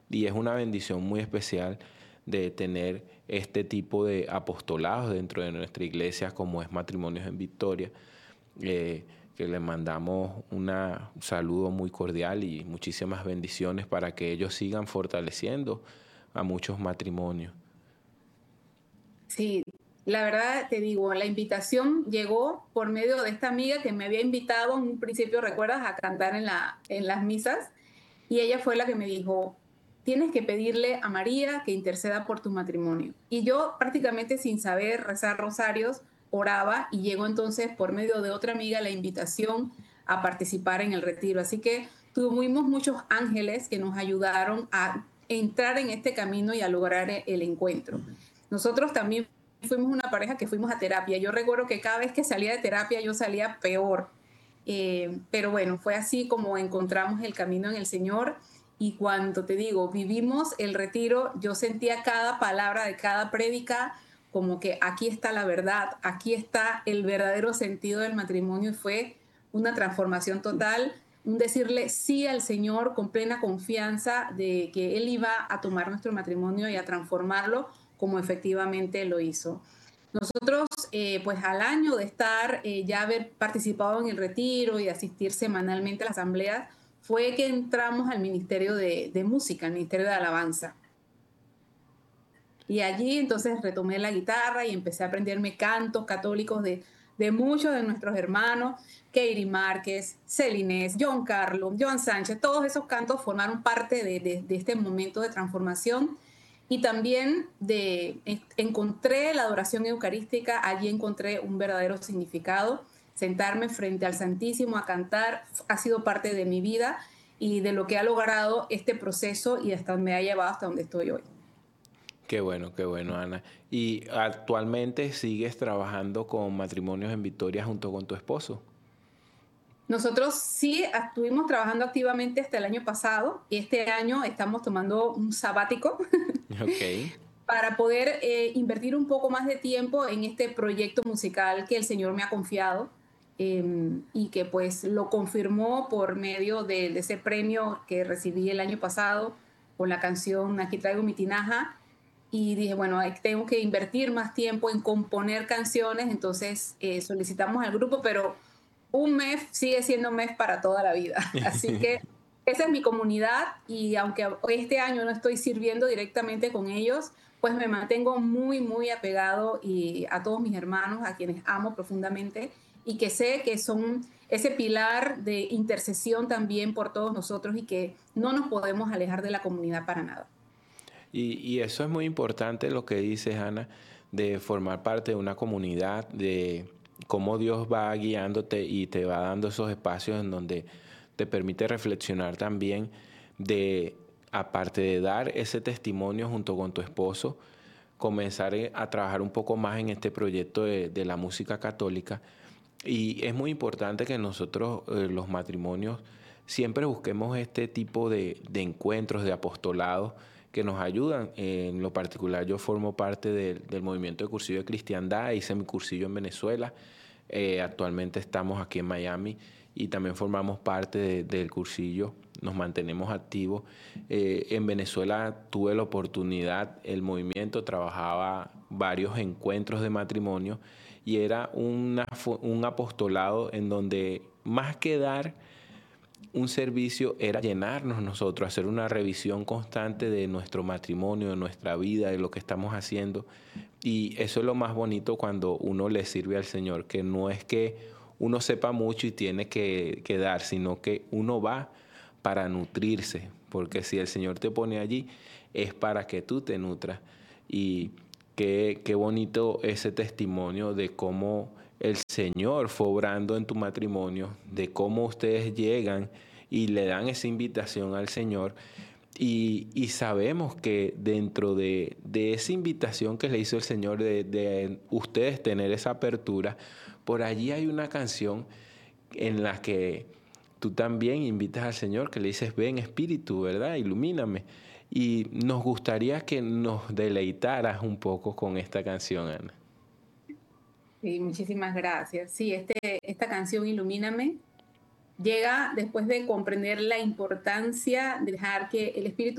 y es una bendición muy especial de tener este tipo de apostolados dentro de nuestra iglesia, como es Matrimonios en Victoria, que les mandamos un saludo muy cordial y muchísimas bendiciones para que ellos sigan fortaleciendo a muchos matrimonios. Sí, la verdad te digo, la invitación llegó por medio de esta amiga que me había invitado en un principio, ¿recuerdas?, a cantar en las misas. Y ella fue la que me dijo, tienes que pedirle a María que interceda por tu matrimonio. Y yo prácticamente sin saber rezar rosarios, oraba y llegó entonces por medio de otra amiga la invitación a participar en el retiro. Así que tuvimos muchos ángeles que nos ayudaron a entrar en este camino y a lograr el encuentro. Nosotros también fuimos una pareja que fuimos a terapia. Yo recuerdo que cada vez que salía de terapia yo salía peor. Pero bueno, fue así como encontramos el camino en el Señor. Y cuando te digo, vivimos el retiro, yo sentía cada palabra de cada prédica como que aquí está la verdad, aquí está el verdadero sentido del matrimonio. Y fue una transformación total, un decirle sí al Señor con plena confianza de que Él iba a tomar nuestro matrimonio y a transformarlo como efectivamente lo hizo. Nosotros, pues al año de estar, ya haber participado en el retiro y asistir semanalmente a las asambleas, fue que entramos al Ministerio de Música, al Ministerio de Alabanza. Y allí entonces retomé la guitarra y empecé a aprenderme cantos católicos de muchos de nuestros hermanos, Keiri Márquez, Celinés, John Carlos, Joan Sánchez. Todos esos cantos formaron parte de este momento de transformación. Y también encontré la adoración eucarística, allí encontré un verdadero significado. Sentarme frente al Santísimo a cantar ha sido parte de mi vida y de lo que ha logrado este proceso y hasta me ha llevado hasta donde estoy hoy. Qué bueno, Ana. ¿Y actualmente sigues trabajando con Matrimonios en Victoria junto con tu esposo? Nosotros sí estuvimos trabajando activamente hasta el año pasado y este año estamos tomando un sabático Ok, para poder invertir un poco más de tiempo en este proyecto musical que el Señor me ha confiado y que pues lo confirmó por medio de ese premio que recibí el año pasado con la canción Aquí traigo mi tinaja. Y dije, bueno, tengo que invertir más tiempo en componer canciones, entonces solicitamos al grupo, pero un mes sigue siendo un mes para toda la vida. Así que esa es mi comunidad y aunque este año no estoy sirviendo directamente con ellos, pues me mantengo muy, muy apegado y a todos mis hermanos, a quienes amo profundamente y que sé que son ese pilar de intercesión también por todos nosotros y que no nos podemos alejar de la comunidad para nada. y eso es muy importante lo que dices, Ana, de formar parte de una comunidad, de cómo Dios va guiándote y te va dando esos espacios en donde te permite reflexionar también de, aparte de dar ese testimonio junto con tu esposo, comenzar a trabajar un poco más en este proyecto de la música católica. Y es muy importante que nosotros, los matrimonios, siempre busquemos este tipo de encuentros, de apostolados que nos ayudan. En lo particular, yo formo parte del movimiento de cursillo de cristiandad, hice mi cursillo en Venezuela, actualmente estamos aquí en Miami y también formamos parte del cursillo, nos mantenemos activos. En Venezuela tuve la oportunidad, el movimiento trabajaba varios encuentros de matrimonio y era un apostolado en donde más que dar un servicio era llenarnos nosotros, hacer una revisión constante de nuestro matrimonio, de nuestra vida, de lo que estamos haciendo. Y eso es lo más bonito cuando uno le sirve al Señor, que no es que uno sepa mucho y tiene que dar, sino que uno va para nutrirse, porque si el Señor te pone allí, es para que tú te nutras. Y qué bonito ese testimonio de cómo el Señor fue obrando en tu matrimonio, de cómo ustedes llegan y le dan esa invitación al Señor. Y sabemos que dentro de esa invitación que le hizo el Señor de ustedes tener esa apertura, por allí hay una canción en la que tú también invitas al Señor, que le dices, ven Espíritu, ¿verdad? Ilumíname. Y nos gustaría que nos deleitaras un poco con esta canción, Ana. Sí, muchísimas gracias. Sí, esta canción Ilumíname llega después de comprender la importancia de dejar que el Espíritu